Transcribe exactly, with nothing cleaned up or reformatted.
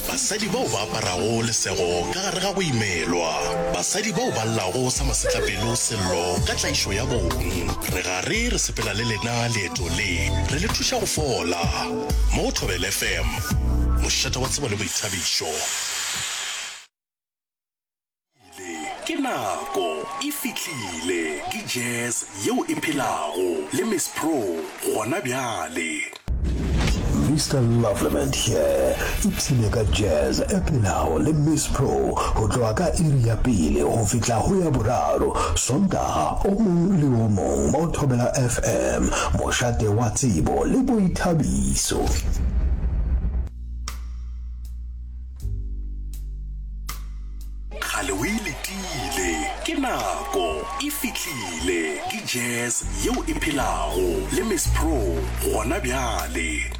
basadi bao ba aparago lesego ka gare ga go imelwa, basadi bao ba llago sa masetlapelo sello ka tlaišo ya bong. Re gare re sepela le lena leeto le re le thuša go fola mo Thobela F M, mošata wa tsebo le boithabišo. Ke nako e fitlhile ke jazz yeo e phelago le Miss Pro gona bjale. Mister Lovelement here. Ipsile ka jazz e phelago le Miss Pro go tloa ka iri ya pele go fitla go ya boraro Sontaga o mong le o mong mo Thobela F M, mošate wa tsebo le boithabišo. Gale o iletile, ke nako e fitlhile ke jazz yeo e phelago le Miss Pro gona bjale.